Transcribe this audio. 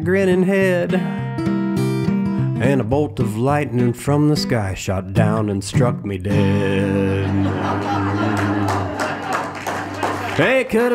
grinning head, and a bolt of lightning from the sky shot down and struck me dead. It could